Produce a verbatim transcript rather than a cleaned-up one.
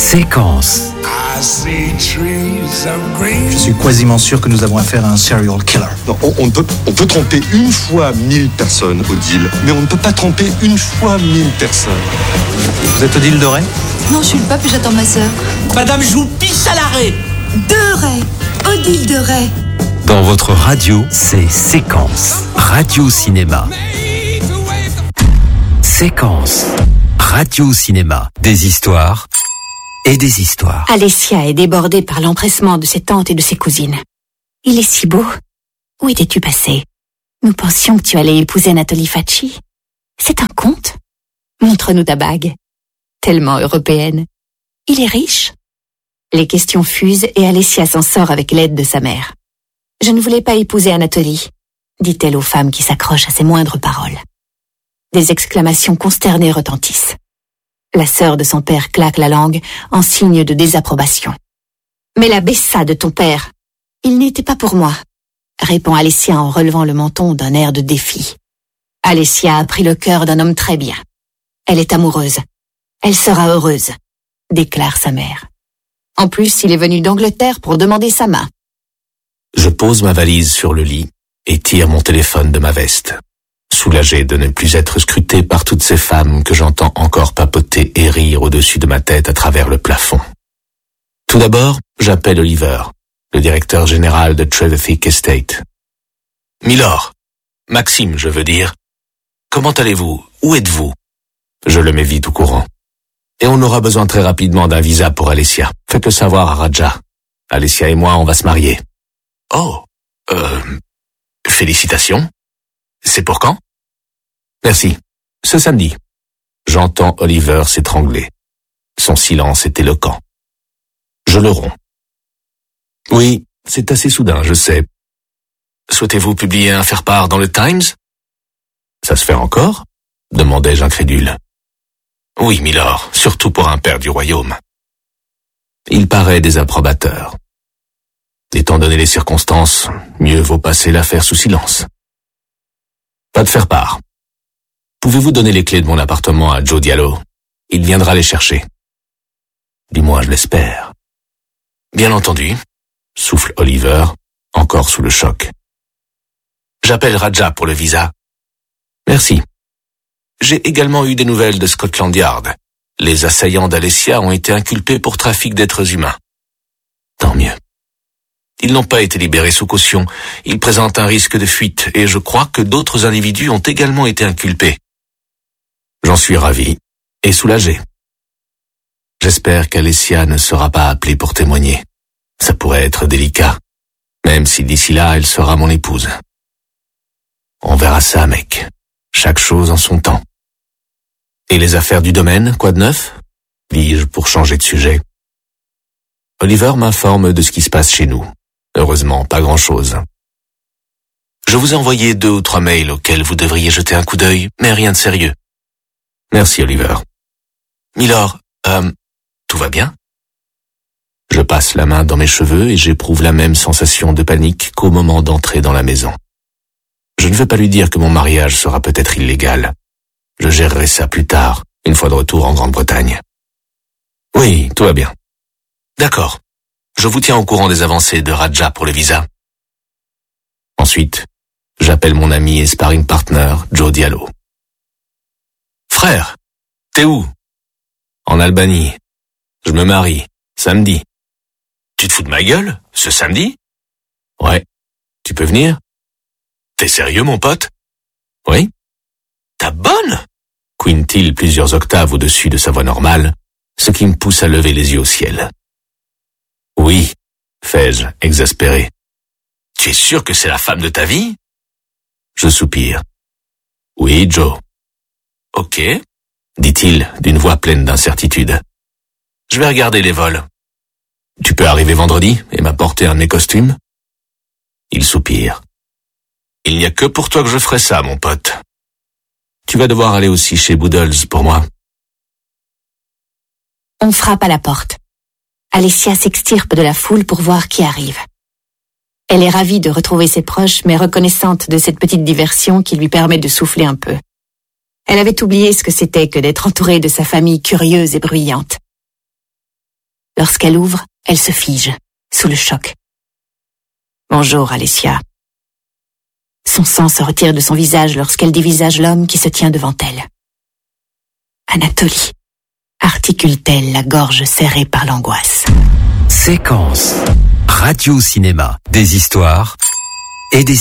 Séquence. Je suis quasiment sûr que nous avons affaire à un serial killer. Non, on, on, peut, on peut tromper une fois mille personnes, Odile, mais on ne peut pas tromper une fois mille personnes. Vous êtes Odile de Ray ? Non, je suis le pape et j'attends ma sœur. Madame, je vous pisse à l'arrêt. De Ray, Odile de Ray. Dans votre radio, c'est Séquence. Radio-cinéma. Séquence. Radio-cinéma. Des histoires et des histoires. Alessia est débordée par l'empressement de ses tantes et de ses cousines. Il est si beau. Où étais-tu passé ? Nous pensions que tu allais épouser Anatoly Facci. C'est un conte ? Montre-nous ta bague. Tellement européenne. Il est riche ? Les questions fusent et Alessia s'en sort avec l'aide de sa mère. Je ne voulais pas épouser Anatoly, dit-elle aux femmes qui s'accrochent à ses moindres paroles. Des exclamations consternées retentissent. La sœur de son père claque la langue en signe de désapprobation. Mais la bessa de ton père, il n'était pas pour moi, répond Alessia en relevant le menton d'un air de défi. Alessia a pris le cœur d'un homme très bien. Elle est amoureuse. Elle sera heureuse, déclare sa mère. En plus, il est venu d'Angleterre pour demander sa main. Je pose ma valise sur le lit et tire mon téléphone de ma veste, soulagé de ne plus être scruté par toutes ces femmes que j'entends encore papoter et rire au-dessus de ma tête à travers le plafond. Tout d'abord, j'appelle Oliver, le directeur général de Trevithick Estate. « Milord, Maxime, je veux dire, comment allez-vous ? Où êtes-vous » Je le mets vite au courant. Et on aura besoin très rapidement d'un visa pour Alessia. Faites-le savoir à Raja. Alessia et moi, on va se marier. Oh, euh, félicitations. C'est pour quand ? Merci. Ce samedi. J'entends Oliver s'étrangler. Son silence est éloquent. Je le romps. Oui, c'est assez soudain, je sais. Souhaitez-vous publier un faire-part dans le Times ? Ça se fait encore ? Demandai-je incrédule. Oui, milord, surtout pour un père du royaume. Il paraît désapprobateur. Étant donné les circonstances, mieux vaut passer l'affaire sous silence. Pas de faire-part. Pouvez-vous donner les clés de mon appartement à Joe Diallo ? Il viendra les chercher. Du moins, je l'espère. Bien entendu, souffle Oliver, encore sous le choc. J'appelle Raja pour le visa. Merci. J'ai également eu des nouvelles de Scotland Yard. Les assaillants d'Alessia ont été inculpés pour trafic d'êtres humains. Tant mieux. Ils n'ont pas été libérés sous caution. Ils présentent un risque de fuite et je crois que d'autres individus ont également été inculpés. J'en suis ravi et soulagé. J'espère qu'Alessia ne sera pas appelée pour témoigner. Ça pourrait être délicat, même si d'ici là, elle sera mon épouse. On verra ça, mec. Chaque chose en son temps. Et les affaires du domaine, quoi de neuf ? Dis-je pour changer de sujet. Oliver m'informe de ce qui se passe chez nous. Heureusement, pas grand-chose. Je vous ai envoyé deux ou trois mails auxquels vous devriez jeter un coup d'œil, mais rien de sérieux. Merci, Oliver. Milord, euh, tout va bien ? Je passe la main dans mes cheveux et j'éprouve la même sensation de panique qu'au moment d'entrer dans la maison. Je ne veux pas lui dire que mon mariage sera peut-être illégal. Je gérerai ça plus tard, une fois de retour en Grande-Bretagne. Oui, tout va bien. D'accord. Je vous tiens au courant des avancées de Raja pour le visa. Ensuite, j'appelle mon ami et sparring partner, Joe Diallo. Frère, t'es où ? En Albanie. Je me marie, samedi. Tu te fous de ma gueule, ce samedi ? Ouais. Tu peux venir ? T'es sérieux, mon pote ? Oui. T'as bonne ? Quintille plusieurs octaves au-dessus de sa voix normale, ce qui me pousse à lever les yeux au ciel. Oui, fais-je, exaspéré. Tu es sûr que c'est la femme de ta vie ? Je soupire. Oui, Joe. Ok, dit-il d'une voix pleine d'incertitude. Je vais regarder les vols. Tu peux arriver vendredi et m'apporter un de mes costumes ? Il soupire. Il n'y a que pour toi que je ferai ça, mon pote. Tu vas devoir aller aussi chez Boodles pour moi. On frappe à la porte. Alessia s'extirpe de la foule pour voir qui arrive. Elle est ravie de retrouver ses proches, mais reconnaissante de cette petite diversion qui lui permet de souffler un peu. Elle avait oublié ce que c'était que d'être entourée de sa famille curieuse et bruyante. Lorsqu'elle ouvre, elle se fige, sous le choc. Bonjour, Alessia. Son sang se retire de son visage lorsqu'elle dévisage l'homme qui se tient devant elle. Anatolie, articule-t-elle, la gorge serrée par l'angoisse. Séquence. Radio-cinéma. Des histoires et des